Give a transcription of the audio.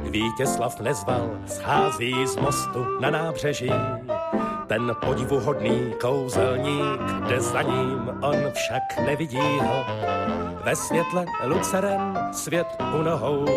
Vítězslav nezval, schází z mostu na nábřeží. Ten podivuhodný kouzelník jde za ním, on však nevidí ho. Ve světle luceren svět u nohou